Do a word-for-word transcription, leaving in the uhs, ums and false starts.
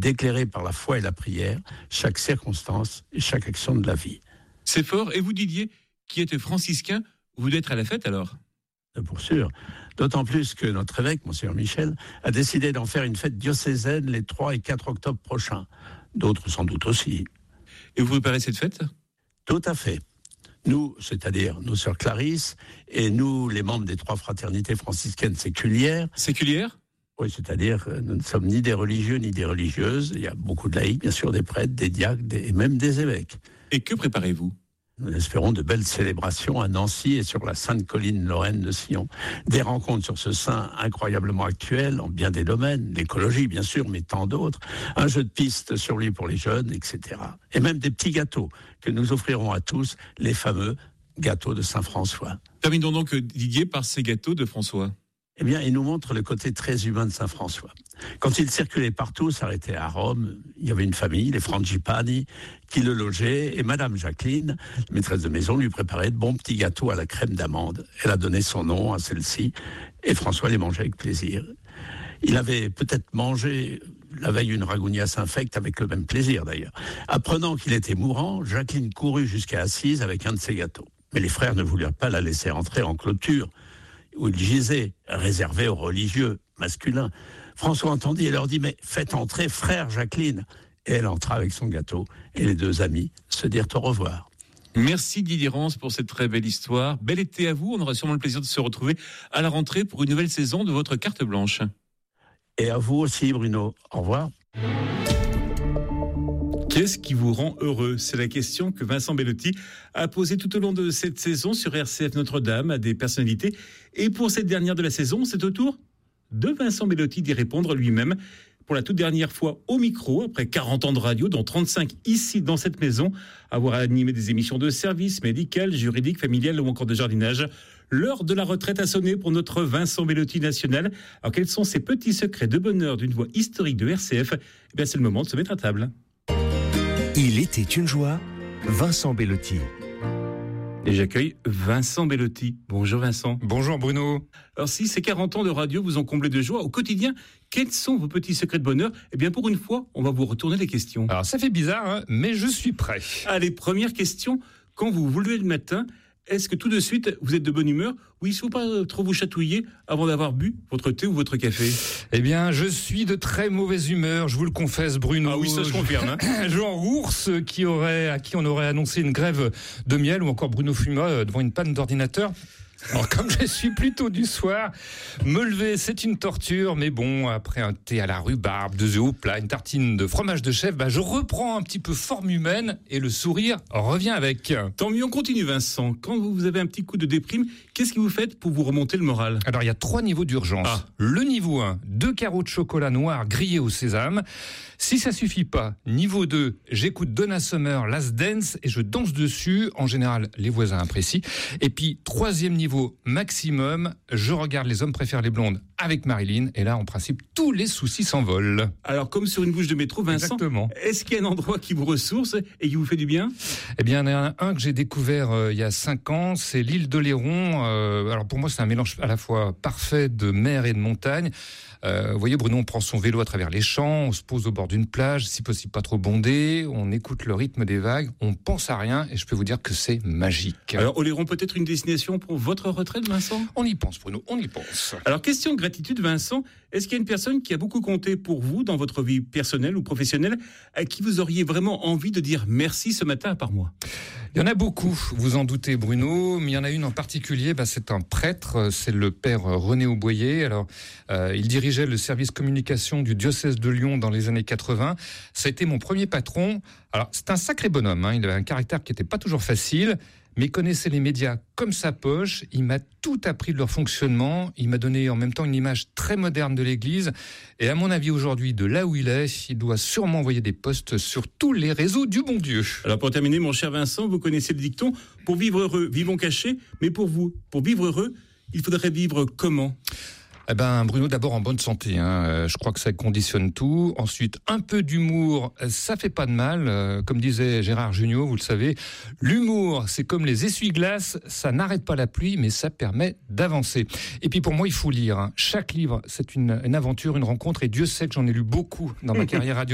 d'éclairer par la foi et la prière chaque circonstance et chaque action de la vie. C'est fort. Et vous, Didier, qui êtes franciscain, vous voulez être à la fête alors ? Pour sûr. D'autant plus que notre évêque, Monseigneur Michel, a décidé d'en faire une fête diocésaine les trois et quatre octobre prochains. D'autres sans doute aussi. Et vous préparez cette fête ? Tout à fait. Nous, c'est-à-dire nos sœurs Clarisse et nous, les membres des trois fraternités franciscaines séculières. Séculières ? Oui, c'est-à-dire nous ne sommes ni des religieux ni des religieuses. Il y a beaucoup de laïcs, bien sûr, des prêtres, des diacres des, et même des évêques. Et que préparez-vous ? Nous espérons de belles célébrations à Nancy et sur la sainte colline lorraine de Sion. Des rencontres sur ce saint incroyablement actuel en bien des domaines, l'écologie bien sûr, mais tant d'autres. Un jeu de piste sur lui pour les jeunes, et cetera. Et même des petits gâteaux que nous offrirons à tous, les fameux gâteaux de Saint-François. Terminons donc, Didier, par ces gâteaux de François. Eh bien, il nous montre le côté très humain de Saint François. Quand il circulait partout, s'arrêtait à Rome, il y avait une famille, les Frangipani, qui le logeaient, et Madame Jacqueline, maîtresse de maison, lui préparait de bons petits gâteaux à la crème d'amande. Elle a donné son nom à celle-ci, et François les mangeait avec plaisir. Il avait peut-être mangé la veille une ragougnasse infecte avec le même plaisir d'ailleurs. Apprenant qu'il était mourant, Jacqueline courut jusqu'à Assise avec un de ses gâteaux. Mais les frères ne voulurent pas la laisser entrer en clôture, où il gisait, réservé aux religieux masculins. François entendit et leur dit « Mais faites entrer frère Jacqueline !» Et elle entra avec son gâteau, et les deux amis se dirent au revoir. Merci Didier Rance pour cette très belle histoire. Bel été à vous, on aura sûrement le plaisir de se retrouver à la rentrée pour une nouvelle saison de votre carte blanche. Et à vous aussi Bruno, au revoir. Qu'est-ce qui vous rend heureux ? C'est la question que Vincent Bellotti a posée tout au long de cette saison sur R C F Notre-Dame à des personnalités. Et pour cette dernière de la saison, c'est au tour de Vincent Bellotti d'y répondre lui-même. Pour la toute dernière fois au micro, après quarante ans de radio, dont trente-cinq ici dans cette maison, avoir animé des émissions de services médicales, juridiques, familiales ou encore de jardinage. L'heure de la retraite a sonné pour notre Vincent Bellotti national. Alors quels sont ces petits secrets de bonheur d'une voix historique de R C F ? Eh bien c'est le moment de se mettre à table. Il était une joie, Vincent Bellotti. Et j'accueille Vincent Bellotti. Bonjour Vincent. Bonjour Bruno. Alors si ces quarante ans de radio vous ont comblé de joie au quotidien, quels sont vos petits secrets de bonheur ? Eh bien pour une fois, on va vous retourner les questions. Alors ça fait bizarre, hein, mais je suis prêt. Allez, première question. Quand vous vous levez le matin, est-ce que tout de suite vous êtes de bonne humeur ou il ne faut pas trop vous chatouiller avant d'avoir bu votre thé ou votre café ? Eh bien, je suis de très mauvaise humeur, je vous le confesse, Bruno. Ah oui, ça se confirme. Hein. Genre ours qui aurait, à qui on aurait annoncé une grève de miel, ou encore Bruno Fuma devant une panne d'ordinateur. Alors, comme je suis plutôt du soir, me lever, c'est une torture. Mais bon, après un thé à la rhubarbe, deux œufs au plat, une tartine de fromage de chèvre, bah, je reprends un petit peu forme humaine et le sourire revient avec. Tant mieux, on continue, Vincent. Quand vous avez un petit coup de déprime, qu'est-ce que vous faites pour vous remonter le moral ? Alors, il y a trois niveaux d'urgence. Ah. Le niveau un, deux carreaux de chocolat noir grillés au sésame. Si ça suffit pas, niveau deux, j'écoute Donna Summer, Last Dance, et je danse dessus. En général, les voisins apprécient. Et puis, troisième niveau maximum, je regarde Les hommes préfèrent les blondes avec Marilyn. Et là, en principe, tous les soucis s'envolent. Alors, comme sur une bouche de métro, Vincent, exactement. Est-ce qu'il y a un endroit qui vous ressource et qui vous fait du bien ? Eh bien, il y en a un que j'ai découvert euh, il y a cinq ans, c'est l'île d'Oléron. Euh, alors, pour moi, c'est un mélange à la fois parfait de mer et de montagne. Euh, vous voyez, Bruno, on prend son vélo à travers les champs, on se pose au bord d'une plage, si possible pas trop bondée, on écoute le rythme des vagues, on pense à rien et je peux vous dire que c'est magique. Alors, Oléron peut être une destination pour votre retraite, Vincent ? On y pense, Bruno, on y pense. Alors, question de gratitude, Vincent, est-ce qu'il y a une personne qui a beaucoup compté pour vous dans votre vie personnelle ou professionnelle, à qui vous auriez vraiment envie de dire merci ce matin à part moi ? Il y en a beaucoup, vous en doutez Bruno, mais il y en a une en particulier, bah, c'est un prêtre, c'est le père René Auboyer. Alors, euh, il dirigeait le service communication du diocèse de Lyon dans les années quatre-vingts. Ça a été mon premier patron. Alors, c'est un sacré bonhomme, hein. Il avait un caractère qui n'était pas toujours facile, mais connaissait les médias comme sa poche. Il m'a tout appris de leur fonctionnement. Il m'a donné en même temps une image très moderne de l'Église. Et à mon avis, aujourd'hui, de là où il est, il doit sûrement envoyer des posts sur tous les réseaux du bon Dieu. Alors pour terminer, mon cher Vincent, vous connaissez le dicton « Pour vivre heureux, vivons cachés ». Mais pour vous, pour vivre heureux, il faudrait vivre comment ? Eh ben, Bruno, d'abord en bonne santé, hein. Euh, je crois que ça conditionne tout. Ensuite, un peu d'humour, ça fait pas de mal. Euh, comme disait Gérard Jugnot, vous le savez, l'humour, c'est comme les essuie-glaces, ça n'arrête pas la pluie, mais ça permet d'avancer. Et puis pour moi, il faut lire, hein. Chaque livre, c'est une, une aventure, une rencontre, et Dieu sait que j'en ai lu beaucoup dans ma carrière radio.